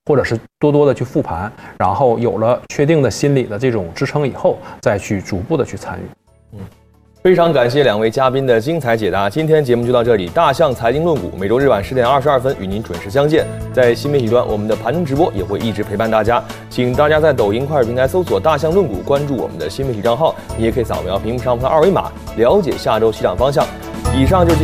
或者是多多的去复盘，然后有了确定的心理的这种支撑以后，再去逐步的去参与。 非常感谢两位嘉宾的精彩解答，今天节目就到这里。大象财经论股每周日晚10点22分与您准时相见，在新媒体端我们的盘中直播也会一直陪伴大家，请大家在抖音、快手平台搜索大象论股，关注我们的新媒体账号，你也可以扫描屏幕上方的二维码了解下周市场方向。以上就是